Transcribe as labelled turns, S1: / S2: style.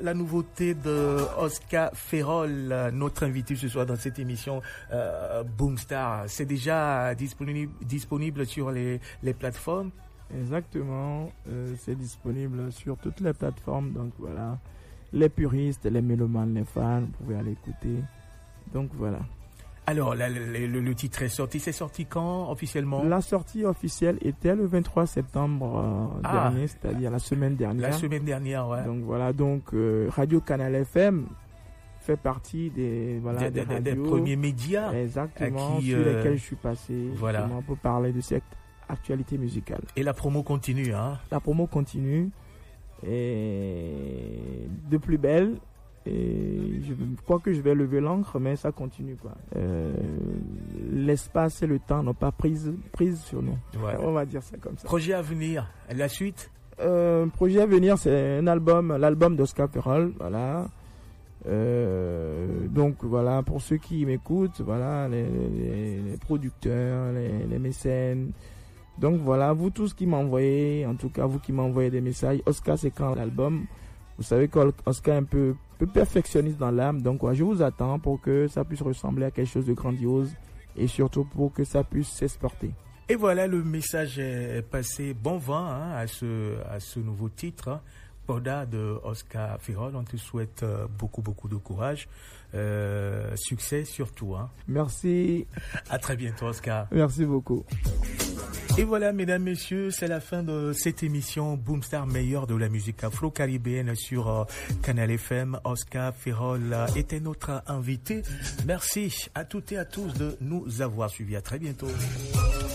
S1: La nouveauté de Oscar Ferrol, notre invité ce soir dans cette émission Boomstar, c'est déjà disponible sur les plateformes?
S2: Exactement, c'est disponible sur toutes les plateformes, donc voilà, les puristes, les mélomanes, les fans, vous pouvez aller écouter, donc voilà.
S1: Alors, le titre est sorti, c'est sorti quand officiellement?
S2: La sortie officielle était le 23 septembre dernier, c'est-à-dire la semaine dernière.
S1: La semaine dernière, ouais.
S2: Donc voilà, Radio Canal FM fait partie des
S1: premiers médias.
S2: Exactement, sur lesquels je suis passé,
S1: voilà,
S2: pour parler de cette actualité musicale.
S1: Et la promo continue, hein?
S2: La promo continue, et de plus belle. Et je crois que je vais lever l'encre, mais ça continue, quoi. L'espace et le temps n'ont pas prise sur nous.
S1: Ouais.
S2: On va dire ça comme ça.
S1: Projet à venir, la suite?
S2: Projet à venir, c'est un album, l'album d'Oscar Ferrol, voilà. Donc voilà, pour ceux qui m'écoutent, voilà, les producteurs, les mécènes. Donc voilà, vous tous qui m'envoyez, en tout cas vous qui m'envoyez des messages, Oscar c'est quand l'album? Vous savez qu'Oscar est un peu perfectionniste dans l'âme, donc je vous attends pour que ça puisse ressembler à quelque chose de grandiose et surtout pour que ça puisse s'exporter.
S1: Et voilà, le message est passé. Bon vent à ce nouveau titre, hein. Poda de Oscar Ferrol. On te souhaite beaucoup de courage, succès surtout, hein.
S2: Merci.
S1: À très bientôt, Oscar.
S2: Merci beaucoup.
S1: Et voilà, mesdames, messieurs, c'est la fin de cette émission Boomstar, meilleure de la musique afro-caribéenne sur Canal FM. Oscar Ferrol était notre invité. Merci à toutes et à tous de nous avoir suivis. À très bientôt.